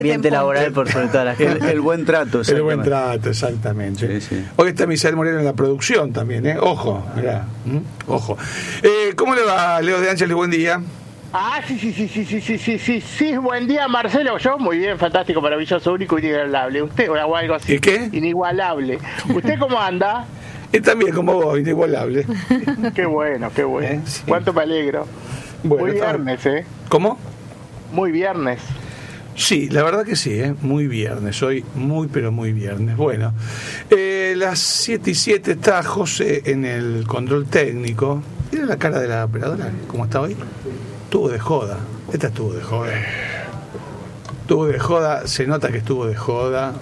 ambiente laboral por sobre todas las cosas. El buen trato. El buen trato, exactamente. Sí, sí. Hoy está Misael Moreno en la producción también, ¿eh? Ojo, mirá. Ojo. ¿Cómo le va, Leo de Ángeles? Buen día. Sí, buen día, Marcelo. Yo, muy bien, fantástico, maravilloso, único, inigualable. ¿Usted o algo así? ¿Y qué? Inigualable. ¿Usted cómo anda? También como vos, inigualable. Qué bueno. Sí. Cuánto me alegro. Bueno, muy viernes, ¿eh? ¿Cómo? Muy viernes. Sí, la verdad que sí, muy viernes, hoy pero muy viernes. Bueno, las 7:07 está José en el control técnico. Mira la cara de la operadora, ¿cómo está hoy? Estuvo de joda, esta estuvo de joda. Estuvo de joda, se nota que estuvo de joda.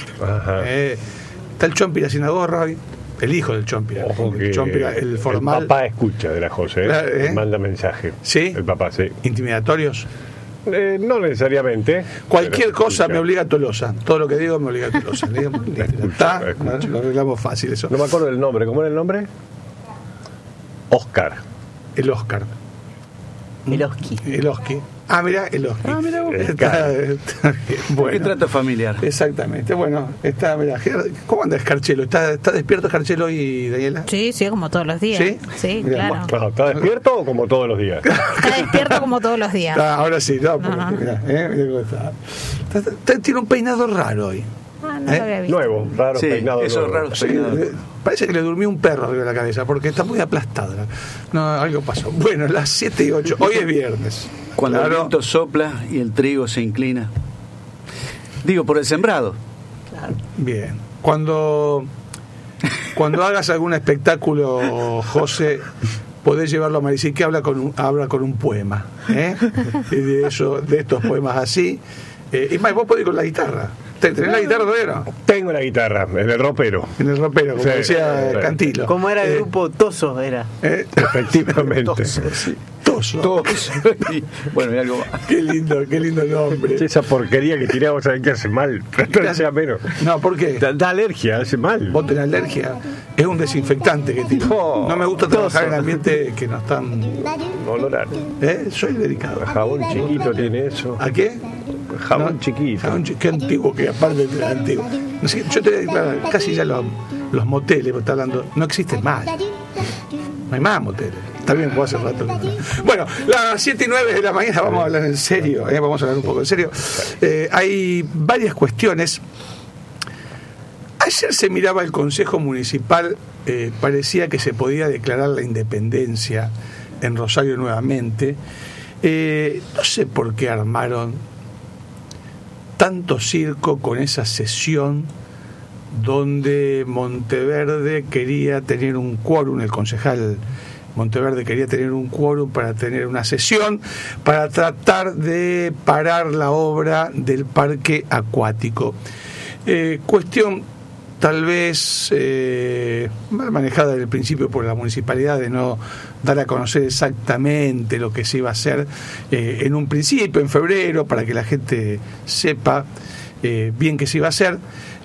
Está el Chompira sin la gorra hoy, el hijo del Chompira. Ojo el Chompira, el formal. El papá escucha de la José, manda mensaje. ¿Sí? El papá, sí. ¿Intimidatorios? No necesariamente. Cualquier cosa me obliga a Tolosa. Todo lo que digo me obliga a Tolosa. Está, lo arreglamos fácil eso. No me acuerdo del nombre. ¿Cómo era el nombre? Oscar. El Oscar. El Oski. El Oski. Mirá, el Oski. Mirá vos. Está bien. Bueno. ¿Qué trato familiar? Exactamente. Bueno, mirá, ¿cómo anda Escarchelo? ¿Está despierto Escarchelo y Daniela? Sí, como todos los días. ¿Sí? Mirá, claro. ¿Está despierto o como todos los días? Está despierto como todos los días. Ahora sí, mirá cómo está. Tiene un peinado raro hoy. No lo había visto. Nuevo, raro, Sí, peinado esos nuevo. raros peinados. Parece que le durmió un perro arriba de la cabeza porque está muy aplastada. No, algo pasó. Bueno, las 7:08. Hoy es viernes. Cuando el viento sopla y el trigo se inclina. Digo, por el sembrado. Claro. Bien. Cuando hagas algún espectáculo, José, podés llevarlo a Maricí, que habla con un poema. Y de estos poemas así. Y más, vos podés ir con la guitarra. ¿Tenés la guitarra todavía no? Tengo la guitarra, en el ropero. En el ropero, como decía Cantilo. ¿Cómo era el grupo Toso? Era. Efectivamente. Toso. Bueno, y algo más. Qué lindo nombre. Esa porquería que tiramos ahí que hace mal. No sea menos. No, ¿por qué? Da alergia, hace mal. ¿Vos tenés alergia? Es un desinfectante que tiro. No me gusta trabajar en ambientes que no están... Olorar. Soy delicado. Jabón chiquito tiene eso. ¿A qué? Jabón chiquito. Qué antiguo, que aparte de antiguo. No sé, yo te voy a declarar, casi ya los moteles, me está hablando, no existen más. No hay más moteles. Está bien, fue hace rato. Bueno, las 7:09 de la mañana vamos a hablar en serio, vamos a hablar un poco en serio. Hay varias cuestiones. Ayer se miraba el Consejo Municipal, parecía que se podía declarar la independencia en Rosario nuevamente. No sé por qué armaron tanto circo con esa sesión donde Monteverde quería tener un quórum, el concejal Monteverde quería tener un quórum para tener una sesión para tratar de parar la obra del parque acuático. Cuestión tal vez mal manejada desde el principio por la municipalidad de no dar a conocer exactamente lo que se iba a hacer en un principio, en febrero, para que la gente sepa bien qué se iba a hacer.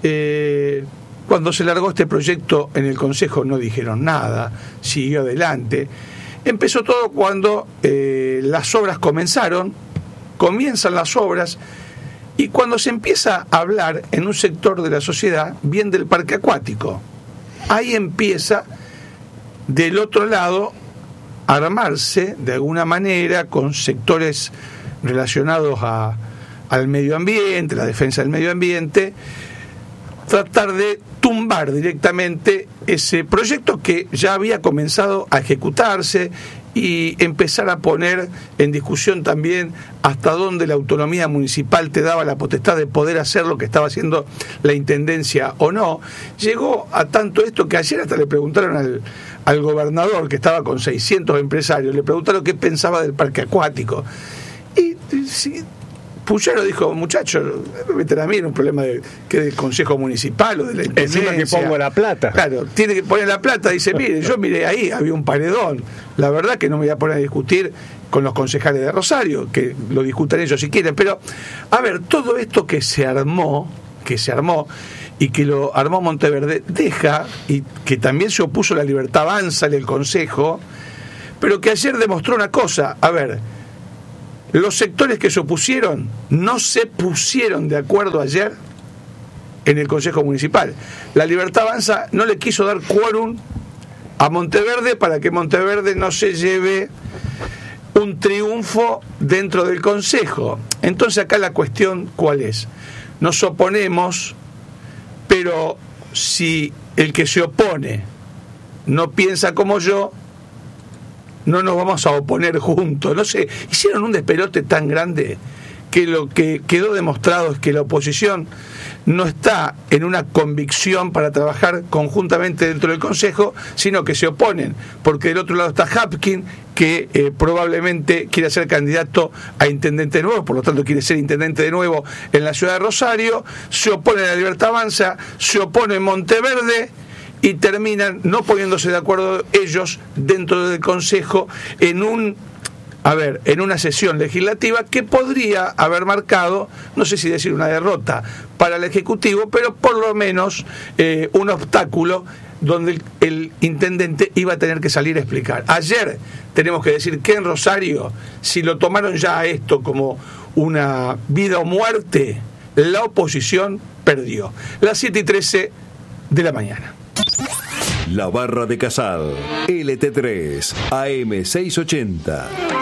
Cuando se largó este proyecto en el Consejo no dijeron nada, siguió adelante. Empezó todo cuando las obras comienzan las obras, y cuando se empieza a hablar en un sector de la sociedad bien del parque acuático, ahí empieza del otro lado a armarse de alguna manera con sectores relacionados al medio ambiente, la defensa del medio ambiente, tratar de tumbar directamente ese proyecto que ya había comenzado a ejecutarse y empezar a poner en discusión también hasta dónde la autonomía municipal te daba la potestad de poder hacer lo que estaba haciendo la intendencia o no. Llegó a tanto esto que ayer hasta le preguntaron al gobernador, que estaba con 600 empresarios, le preguntaron qué pensaba del parque acuático. Y Puyaro dijo, muchachos, me meten a mí en un problema del Consejo Municipal o de la intendencia. Encima que pongo la plata. Claro, tiene que poner la plata. Dice, mire, yo miré ahí, había un paredón. La verdad que no me voy a poner a discutir con los concejales de Rosario, que lo discutan ellos si quieren. Pero, a ver, todo esto que se armó y que lo armó Monteverde, deja, y que también se opuso la Libertad Avanza en el Consejo, pero que ayer demostró una cosa. A ver, Los sectores que se opusieron no se pusieron de acuerdo ayer en el Consejo Municipal. La Libertad Avanza no le quiso dar quórum a Monteverde para que Monteverde no se lleve un triunfo dentro del Consejo. Entonces acá la cuestión, ¿cuál es? Nos oponemos, pero si el que se opone no piensa como yo, no nos vamos a oponer juntos. No sé, hicieron un despelote tan grande que lo que quedó demostrado es que la oposición no está en una convicción para trabajar conjuntamente dentro del Consejo, sino que se oponen, porque del otro lado está Hapkin, que probablemente quiere ser candidato a intendente de nuevo, por lo tanto quiere ser intendente de nuevo en la ciudad de Rosario, se opone a la Libertad Avanza, se opone Monteverde, y terminan no poniéndose de acuerdo ellos dentro del Consejo en una sesión legislativa que podría haber marcado, no sé si decir una derrota para el Ejecutivo, pero por lo menos un obstáculo donde el intendente iba a tener que salir a explicar. Ayer tenemos que decir que en Rosario, si lo tomaron ya a esto como una vida o muerte, la oposición perdió. Las 7:13 de la mañana. La Barra de Casal, LT3, AM680.